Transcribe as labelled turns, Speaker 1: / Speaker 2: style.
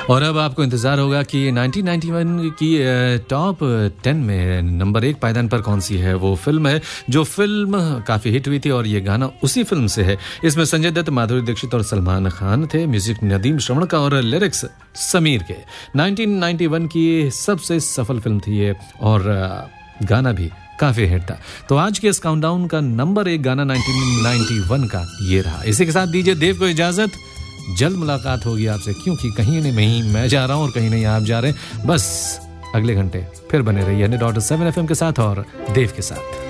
Speaker 1: और अब आपको इंतज़ार होगा कि 1991 की टॉप 10 में नंबर 1 पायदान पर कौन सी है वो फिल्म है जो फिल्म काफ़ी हिट हुई थी और ये गाना उसी फिल्म से है। इसमें संजय दत्त, माधुरी दीक्षित और सलमान खान थे। म्यूजिक नदीम श्रवण का और लिरिक्स समीर के। 1991 की सबसे सफल फिल्म थी ये और गाना भी काफ़ी हिट था। तो आज के इस काउंटडाउन का नंबर 1 गाना 1991 का ये रहा। इसी के साथ दीजिए देव को इजाज़त। जल्द मुलाकात होगी आपसे, क्योंकि कहीं नहीं मैं जा रहा हूं और कहीं नहीं आप जा रहे हैं। बस अगले घंटे फिर बने रहिए 100.7 FM के साथ और देव के साथ।